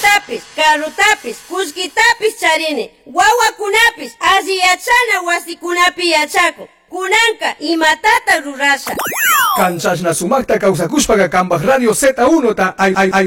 Bicicletapis, carrotapis, kuskitapis charini. Wawakunapis asiyachana wasikunapi yachaku. Kunanka imatata rurasha. Kanchashna sumakta kawsakushpaqa kanpaq Radio Z1 ta